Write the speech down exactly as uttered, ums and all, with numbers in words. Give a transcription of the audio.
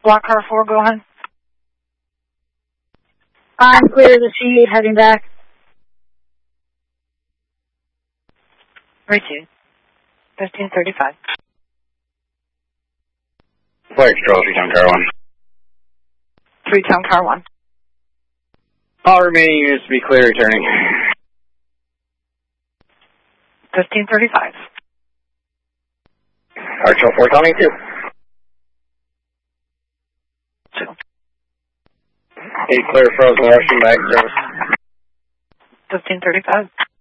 Block car four, go ahead. I'm clear to the C eight heading back. Receive. fifteen thirty-five. Flight control, three-town car one. Three-town car one. All remaining units to be clear returning. fifteen thirty-five. Archer four, Tommy two. Two. Eight clear, frozen, Russian back service. fifteen thirty-five.